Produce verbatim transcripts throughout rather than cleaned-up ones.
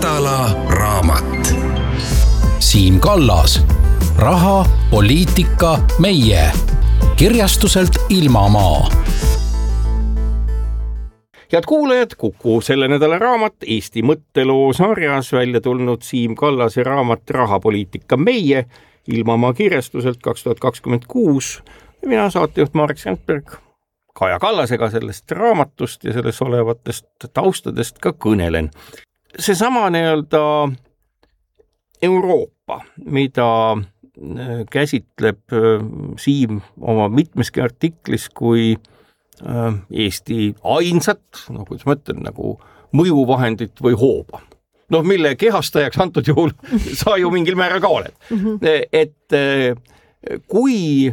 nädala raamat. Siim Kallas, Raha, poliitika, meie. Kirjastuselt Ilmamaa. Head kuulajad, Kuku selle nädala raamat Eesti mõtteloo sarjas välja tulnud Siim Kallase raamat Raha, poliitika, meie. Ilmamaa kirjastuselt kaks tuhat kakskümmend kuus. Mina saatejuht Marek Sandberg Kaja Kallasega sellest raamatust ja selles olevatest taustadest ka kõnelen. See sama nii-öelda Euroopa, mida käsitleb Siim oma mitmeski artiklis kui Eesti ainsat, no kuidas ma ütlen, nagu mõjuvahendit või hooba. No mille kehastajaks antud juhul sa ju mingil määral ka oled. Et kui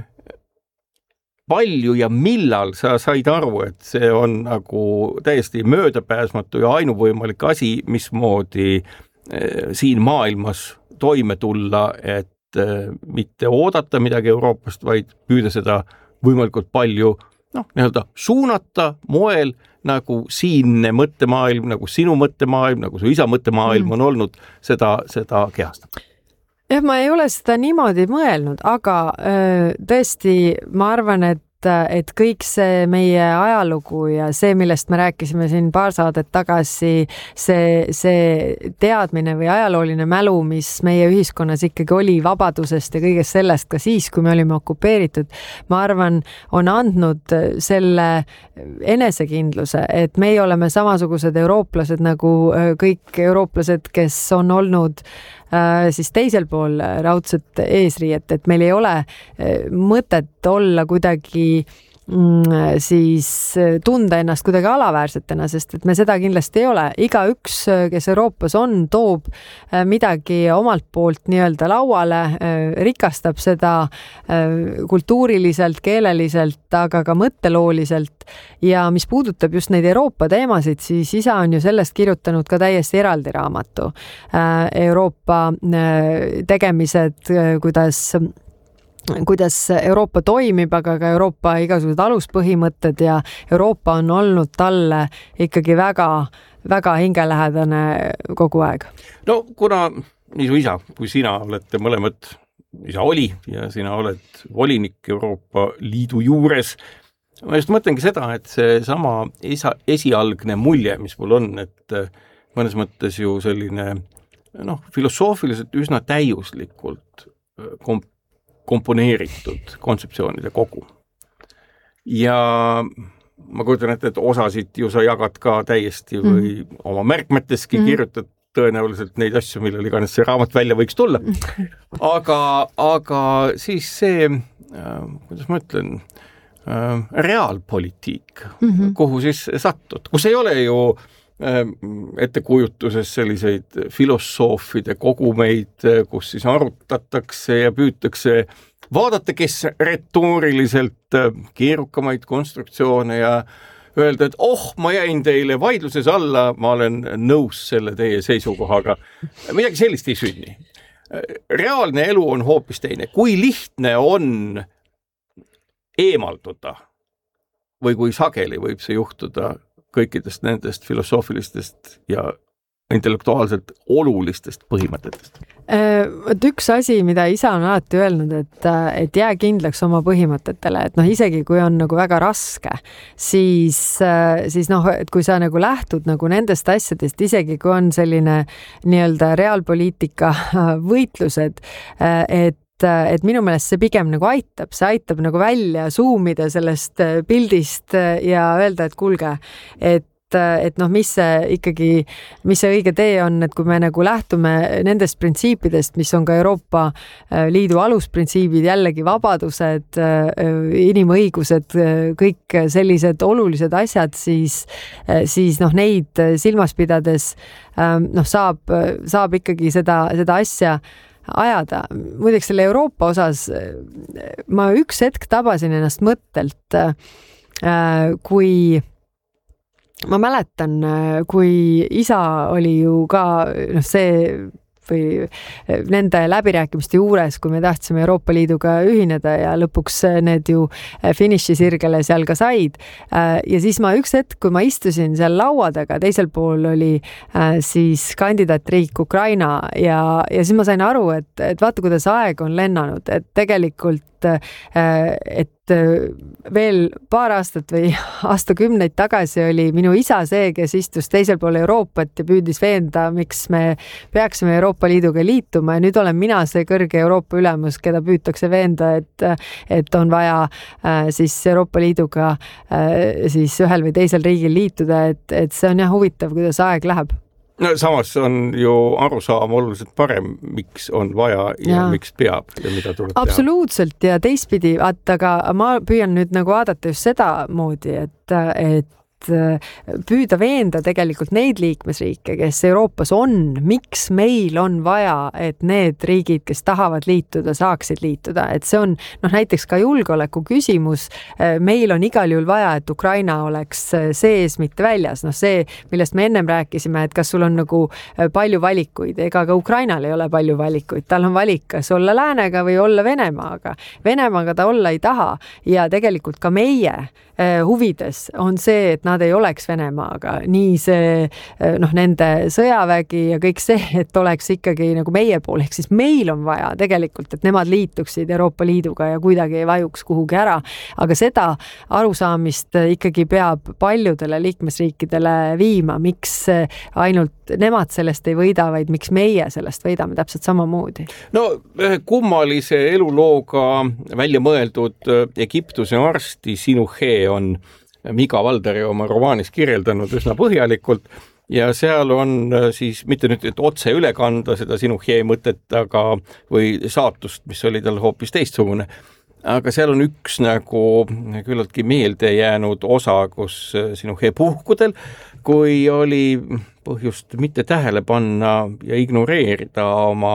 palju ja millal sa said aru, et see on nagu täiesti möödapääsmatu ja ainuvõimalik asi, mismoodi siin maailmas toime tulla, et mitte oodata midagi Euroopast, vaid püüda seda võimalikult palju noh, nii-öelda suunata moel, nagu siinne mõttemaailm, nagu sinu mõttemaailm, nagu su isa mõttemaailm on olnud seda, seda kehastab. Jah, ma ei ole seda niimoodi mõelnud, aga öö, tõesti ma arvan, et et kõik see meie ajalugu ja see, millest me rääkisime siin paar saadet tagasi, see, see teadmine või ajalooline mälu, mis meie ühiskonnas ikkagi oli vabadusest ja kõigest sellest ka siis, kui me olime okupeeritud, ma arvan, on andnud selle enesekindluse, et meie oleme samasugused eurooplased nagu kõik eurooplased, kes on olnud siis teisel pool raudset eesriiet, et meil ei ole mõtet olla kuidagi siis tunda ennast kuidagi alaväärsetena, sest et me seda kindlasti ei ole. Iga üks, kes Euroopas on, toob midagi omalt poolt nii-öelda lauale, rikastab seda kultuuriliselt, keeleliselt, aga ka mõttelooliselt. Ja mis puudutab just neid Euroopa teemasid, siis isa on ju sellest kirjutanud ka täiesti eraldi raamatu. Euroopa tegemised, kuidas kuidas Euroopa toimib, aga ka Euroopa igasugused aluspõhimõtted ja Euroopa on olnud talle ikkagi väga, väga hingelähedane kogu aeg. No kuna nii su isa kui sina olete mõlemad, isa oli ja sina oled volinik Euroopa Liidu juures, ma just mõtlengi seda, et see sama isa, esialgne mulje, mis mul on, et mõnes mõttes ju selline noh, filosoofiliselt üsna täiuslikult komp- komponeeritud kontseptsioonide kogu. Ja ma kujutan ette, et osasid ju sa jagad ka täiesti või mm. oma märkmeteski mm. kirjutad tõenäoliselt neid asju, millel iganes see raamat välja võiks tulla. Aga, aga siis see, kuidas ma ütlen, reaalpolitiik, mm-hmm. kuhu siis satud, kus ei ole ju ettekujutuses selliseid filosoofide kogumeid, kus siis arutatakse ja püütakse vaadata, kes retooriliselt keerukamaid konstruktsioone ja öelda, et oh, ma jäin teile vaidluses alla, ma olen nõus selle teie seisukohaga. Midagi sellist ei sünni. Reaalne elu on hoopis teine. Kui lihtne on eemalduda või kui sageli võib see juhtuda kõikidest nendest filosoofilistest ja intellektuaalselt olulistest põhimõtetest? Et üks asi, mida isa on alati öelnud, et, et jää kindlaks oma põhimõtetele, et noh, isegi kui on nagu väga raske, siis, siis noh, et kui sa nagu lähtud nagu nendest asjadest, isegi kui on selline nii-öelda reaalpoliitika võitlused, et et minu meelest see pigem nagu aitab, see aitab nagu välja zoomida sellest pildist ja öelda, et kuulge, et et noh, mis see ikkagi, mis see õige tee on, et kui me nagu lähtume nendest printsiipidest, mis on ka Euroopa Liidu alusprintsiibid, jällegi vabadused, inimõigused, kõik sellised olulised asjad, siis, siis noh, neid silmas pidades noh, saab, saab ikkagi seda, seda asja ajada. Muideks selle Euroopa osas ma üks hetk tabasin ennast mõttelt, kui ma mäletan, kui isa oli ju ka noh, see või nende läbirääkimiste juures, kui me tahtsime Euroopa Liiduga ühineda ja lõpuks need ju finišisirgele seal ka said. Ja siis ma üks hetk, kui ma istusin seal laua taga, teisel pool oli siis kandidaatriik Ukraina ja, ja siis ma sain aru, et, et vaata, kuidas aeg on lennanud, et tegelikult et veel paar aastat või aastakümneid tagasi oli minu isa see, kes istus teisel pool Euroopat ja püüdis veenda, miks me peaksime Euroopa Liiduga liituma ja nüüd olen mina see kõrge Euroopa ülemus, keda püütakse veenda, et, et on vaja siis Euroopa Liiduga siis ühel või teisel riigil liituda, et, et see on jah huvitav, kuidas aeg läheb. No samas on ju arusaam oluliselt parem, miks on vaja ja, ja miks peab ja mida tuleb teha. Absoluutselt ja teistpidi, vaata, aga ma püüan nüüd nagu vaadata just seda moodi, et, et püüda veenda tegelikult neid liikmesriike, kes Euroopas on, miks meil on vaja, et need riigid, kes tahavad liituda, saaksid liituda, et see on noh, näiteks ka julgeoleku küsimus, meil on igal juhul vaja, et Ukraina oleks sees, mitte väljas, noh see, millest me ennem rääkisime, et kas sul on nagu palju valikuid, ega ka Ukrainal ei ole palju valikuid, tal on valik, kas olla läänega või olla Venemaaga, Venemaaga ta olla ei taha ja tegelikult ka meie huvides on see, et nad ei oleks Venemaaga, nii see noh, nende sõjavägi ja kõik see, et oleks ikkagi nagu meie pool, ehk siis meil on vaja tegelikult, et nemad liituksid Euroopa Liiduga ja kuidagi ei vajuks kuhugi ära, aga seda arusaamist ikkagi peab paljudele liikmesriikidele viima, miks ainult nemad sellest ei võida, vaid miks meie sellest võidame täpselt samamoodi. No kummalise elulooga välja mõeldud Egiptuse arsti Sinuhe on Miga Valdari oma romaanis kirjeldanud üsna põhjalikult ja seal on siis mitte nüüd et otse üle kanda seda Sinuhe mõtet, aga või saatust, mis oli tal hoopis teistsugune. Aga seal on üks nagu küllaltki meelde jäänud osa, kus Sinuhe puhkudel, kui oli põhjust mitte tähele panna ja ignoreerida oma,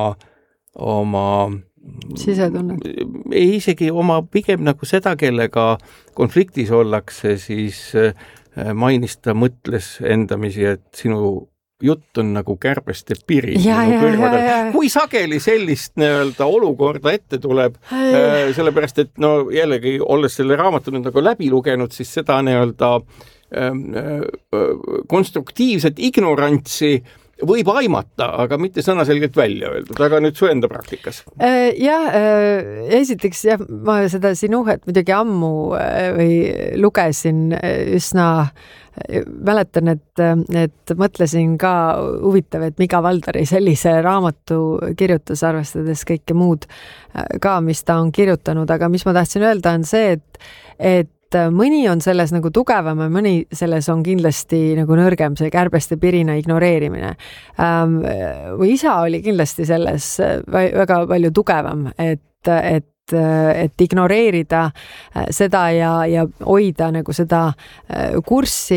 oma sisetunnet. Ei isegi oma pigem nagu seda, kellega konfliktis ollakse, siis mainis ta mõtles endamisi, et sinu jutt on nagu kärbeste piri. Ja, ja, ja, ja. Kui sageli sellist nii-öelda olukorda ette tuleb, äh, sellepärast, et no jällegi, olles selle raamatu nüüd nagu läbi lugenud, siis seda nii-öelda äh, äh, konstruktiivset ignorantsi võib aimata, aga mitte sõnaselgelt välja öeldud, aga nüüd su enda praktikas. Jah, esiteks jah, ma seda Sinuhet muidugi ammu või lugesin üsna, mäletan, et, et mõtlesin ka huvitav, et Miga Valdari sellise raamatu kirjutas, arvestades kõike muud ka, mis ta on kirjutanud, aga mis ma tahtsin öelda on see, et, et mõni on selles nagu tugevam ja mõni selles on kindlasti nagu nõrgem, see kärbeste pirina ignoreerimine. Ähm, või isa oli kindlasti selles väga palju tugevam, et, et et ignoreerida seda ja, ja hoida nagu seda kurssi.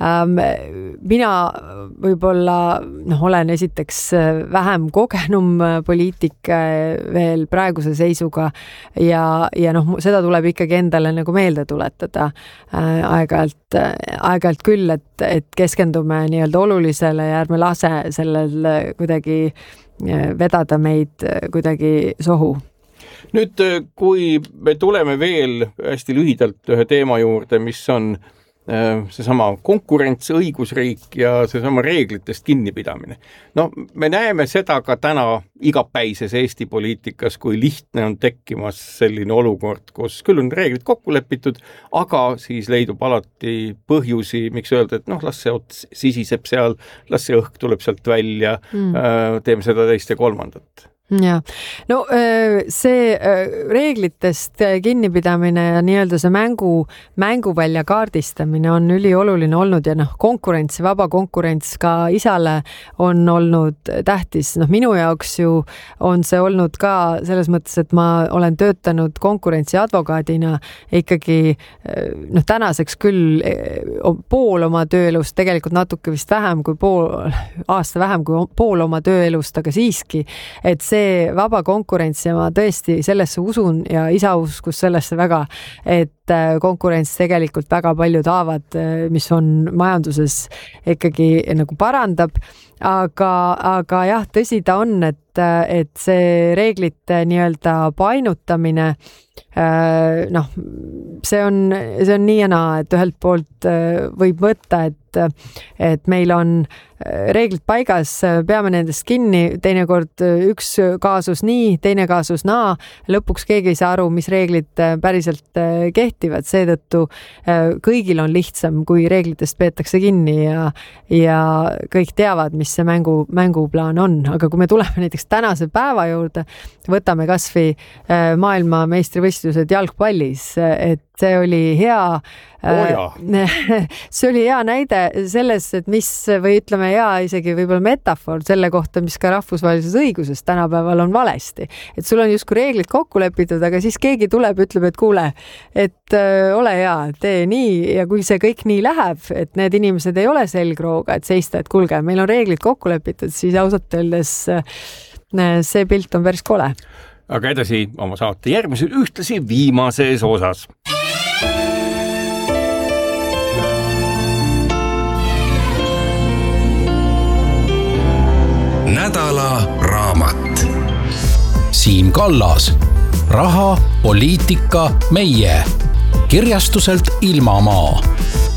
Mina võib-olla noh, olen esiteks vähem kogenum poliitik veel praeguse seisuga ja, ja noh, seda tuleb ikkagi endale nagu meelde tuletada aeg-ajalt, aeg-ajalt küll, et, et keskendume nii-öelda olulisele ja ärme lase sellel kuidagi vedada meid kuidagi sohu. Nüüd, kui me tuleme veel hästi lühidalt ühe teema juurde, mis on seesama konkurents, õigusriik ja seesama reeglitest kinnipidamine. No, me näeme seda ka täna igapäises Eesti poliitikas, kui lihtne on tekkimas selline olukord, kus küll on reeglid kokku lepitud, aga siis leidub alati põhjusi, miks öelda, et noh, las see ots sisiseb seal, las see õhk tuleb sealt välja, mm. teeme seda teist ja kolmandat. Ja. No see reeglitest kinnipidamine ja nii-öelda see mängu, mänguvälja kaardistamine on ülioluline olnud ja noh, konkurents, vaba konkurents ka isale on olnud tähtis. Noh, minu jaoks ju on see olnud ka selles mõttes, et ma olen töötanud konkurentsi advokaadina ikkagi noh, tänaseks küll pool oma tööelust, tegelikult natuke vist vähem kui pool, aasta vähem kui pool oma tööelust, aga siiski, et see see vaba konkurents ja ma tõesti sellesse usun ja isa uskus sellesse väga, et konkurents tegelikult väga paljud haavad, mis on majanduses ikkagi nagu parandab, aga, aga jah, tõsi ta on, et, et see reeglite nii-öelda painutamine, noh, see on, see on nii ja naa, et ühelt poolt võib võtta, et et meil on reeglid paigas, peame nendest kinni, teinekord üks kaasus nii, teine kaasus naa, lõpuks keegi ei saa aru, mis reeglid päriselt kehtivad, seetõttu kõigil on lihtsam, kui reeglitest peetakse kinni ja, ja kõik teavad, mis see mängu, mänguplaan on, aga kui me tuleme näiteks tänase päeva juurde, võtame kas või maailma meistrivõistlused jalgpallis, et see oli hea oh, see oli hea näide selles, et mis või ütleme hea isegi võib-olla metafoor selle kohta, mis ka rahvusvahelises õiguses tänapäeval on valesti. Et sul on justkui reeglid kokku lepitud, aga siis keegi tuleb, ütleb, et kuule, et äh, ole hea, tee nii ja kui see kõik nii läheb, et need inimesed ei ole selgrooga, et seista, et kuulge, meil on reeglid kokku lepitud, siis ausalt öeldes äh, see pilt on päris kole. Aga edasi oma saate järgmisel ühtlasi viimases osas. Nädala raamat. Siim Kallas. Raha, poliitika, meie. Kirjastuselt Ilmamaa.